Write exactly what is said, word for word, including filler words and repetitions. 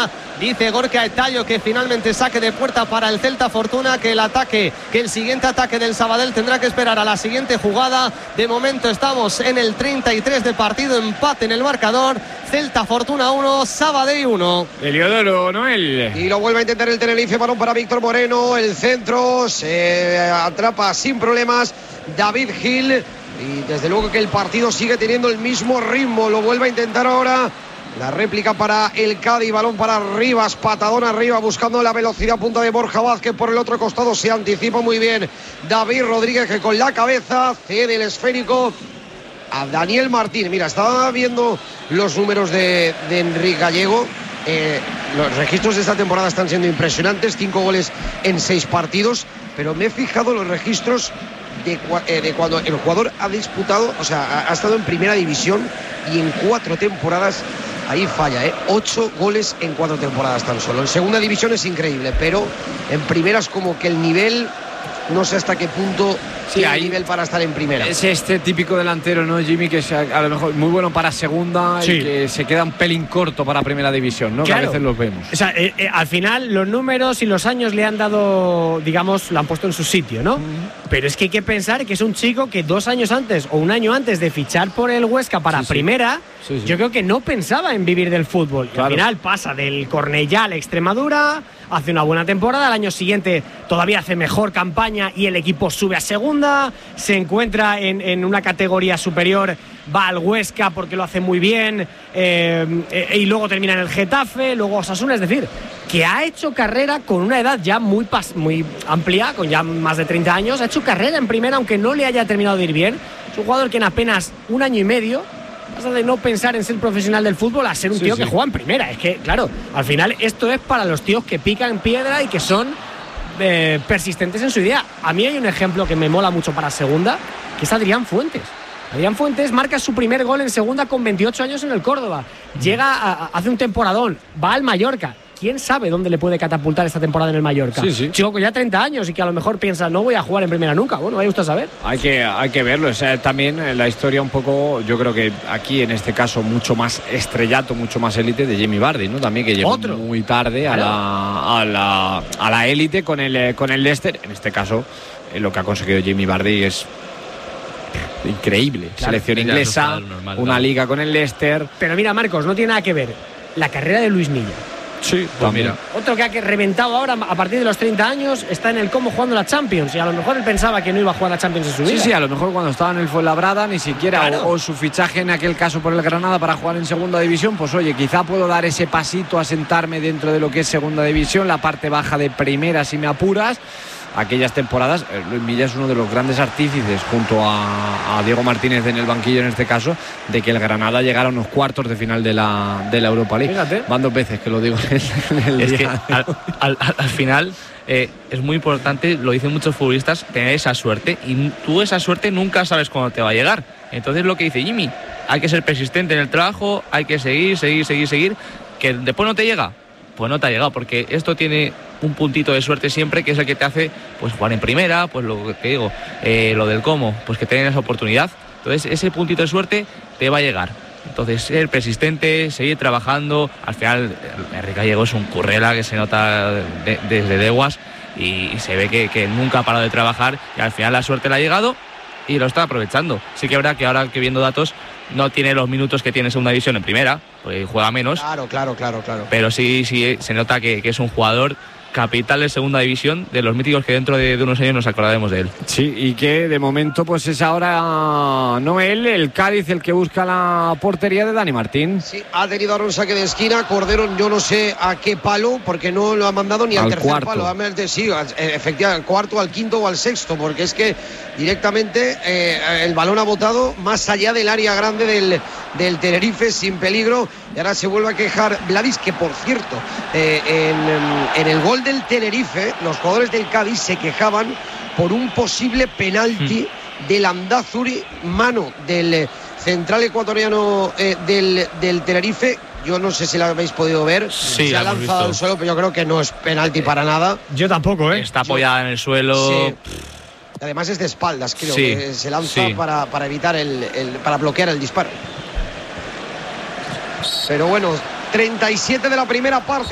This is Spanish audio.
Fortuna. Dice Gorka Etayo que finalmente saque de puerta para el Celta Fortuna, que el ataque, que el siguiente ataque del Sabadell tendrá que esperar a la siguiente jugada. De momento estamos en el treinta y tres de partido, empate en el marcador. Celta Fortuna uno, Sabadell uno. Heliodoro, Noel. Y lo vuelve a intentar el Tenerife, balón para Víctor Moreno, el centro, se atrapa sin problemas David Gil. Y desde luego que el partido sigue teniendo el mismo ritmo, lo vuelve a intentar ahora. La réplica para el Cádiz, balón para Rivas, patadón arriba, buscando la velocidad punta de Borja Vázquez. Por el otro costado se anticipa muy bien David Rodríguez, que con la cabeza cede el esférico a Daniel Martín. Mira, estaba viendo los números de, de Enrique Gallego. Eh, los registros de esta temporada están siendo impresionantes, cinco goles en seis partidos, pero me he fijado los registros de, eh, de cuando el jugador ha disputado, o sea, ha, ha estado en primera división y en cuatro temporadas. Ahí falla, ¿eh? Ocho goles en cuatro temporadas tan solo. En segunda división es increíble, pero en primeras como que el nivel, no sé hasta qué punto sí, tiene hay nivel para estar en primera. Es este típico delantero, ¿no, Jimmy? Que es a lo mejor muy bueno para segunda, sí, y que se queda un pelín corto para primera división, ¿no? Claro. Que a veces los vemos. O sea, eh, eh, al final los números y los años le han dado, digamos, lo han puesto en su sitio, ¿no? Mm. Pero es que hay que pensar que es un chico que dos años antes o un año antes de fichar por el Huesca para sí, primera, sí. Sí, sí. yo creo que no pensaba en vivir del fútbol. Claro. Al final pasa del Cornellá al Extremadura, hace una buena temporada, al año siguiente todavía hace mejor campaña y el equipo sube a segunda, se encuentra en, en una categoría superior, va al Huesca porque lo hace muy bien, eh, eh, y luego termina en el Getafe, luego Osasuna, es decir, que ha hecho carrera con una edad ya muy, pas, muy amplia, con ya más de treinta años, ha hecho carrera en primera aunque no le haya terminado de ir bien. Es un jugador que en apenas un año y medio pasa de no pensar en ser profesional del fútbol a ser un sí, tío sí. que juega en primera. Es que, claro, al final esto es para los tíos que pican piedra y que son eh, persistentes en su idea. A mí hay un ejemplo que me mola mucho para segunda, que es Adrián Fuentes. Adrián Fuentes marca su primer gol en segunda con veintiocho años en el Córdoba. Llega, a, hace un temporadón, va al Mallorca. ¿Quién sabe dónde le puede catapultar esta temporada en el Mallorca? Sí, sí. Chico con ya treinta años y que a lo mejor piensa, no voy a jugar en primera nunca. Bueno, vaya usted a saber. Hay que, hay que verlo. O sea, también la historia un poco, yo creo que aquí en este caso mucho más estrellato, mucho más élite de Jamie Vardy, ¿no? También que llegó ¿Otro? muy tarde a la, a la, a la élite con el, con el Leicester. En este caso, eh, lo que ha conseguido Jamie Vardy es increíble. Claro, selección inglesa, normal, una claro. liga con el Leicester. Pero mira, Marcos, no tiene nada que ver la carrera de Luis Milla. Sí, pues mira. Otro que ha reventado ahora a partir de los treinta años, está en el Como jugando la Champions, y a lo mejor él pensaba que no iba a jugar la Champions en su vida. Sí, sí, a lo mejor cuando estaba en el Fuenlabrada ni siquiera, claro. o, o su fichaje en aquel caso por el Granada para jugar en segunda división, pues oye, quizá puedo dar ese pasito a sentarme dentro de lo que es segunda división, la parte baja de primera si me apuras. Aquellas temporadas, Luis Milla es uno de los grandes artífices junto a, a Diego Martínez en el banquillo en este caso, de que el Granada llegara a unos cuartos de final de la, de la Europa League. Fíjate. Van dos veces que lo digo en el es día. Que al, al, al final eh, es muy importante, lo dicen muchos futbolistas, tener esa suerte, y tú esa suerte nunca sabes cuándo te va a llegar. Entonces lo que dice Jimmy, hay que ser persistente en el trabajo, hay que seguir, seguir, seguir, seguir, que después no te llega. Pues no te ha llegado, porque esto tiene un puntito de suerte siempre, que es el que te hace pues jugar en primera, pues lo que te digo, eh, lo del cómo, pues que tengas esa oportunidad. Entonces ese puntito de suerte te va a llegar. Entonces ser persistente, seguir trabajando. Al final Enrique Gallego es un currela que se nota de, desde leguas, y, y se ve que, que nunca ha parado de trabajar, y al final la suerte le ha llegado y lo está aprovechando. Sí que es verdad que ahora que viendo datos no tiene los minutos que tiene segunda división en primera, pues juega menos. Claro, claro, claro, claro. Pero sí, sí se nota que, que es un jugador capital de segunda división, de los míticos que dentro de, de unos años nos acordaremos de él. Sí, y que de momento pues es ahora Noel, el Cádiz, el que busca la portería de Dani Martín. Sí, ha tenido ahora un saque de esquina, Cordero yo no sé a qué palo, porque no lo ha mandado ni al, al tercer cuarto. palo. Sí, efectivamente, al cuarto, al quinto o al sexto, porque es que directamente eh, el balón ha botado más allá del área grande del, del Tenerife, sin peligro, y ahora se vuelve a quejar Vladis, que por cierto, eh, en, en el gol del Tenerife, los jugadores del Cádiz se quejaban por un posible penalti mm. del Landázuri, mano del central ecuatoriano eh, del, del Tenerife. Yo no sé si lo habéis podido ver. Sí, se ha lanzado al suelo, pero yo creo que no es penalti eh, para nada. Yo tampoco, ¿eh? Está apoyada yo, en el suelo. Sí. Además es de espaldas, creo sí, que se lanza sí. para, para evitar el, el para bloquear el disparo. Pero bueno, treinta y siete de la primera parte.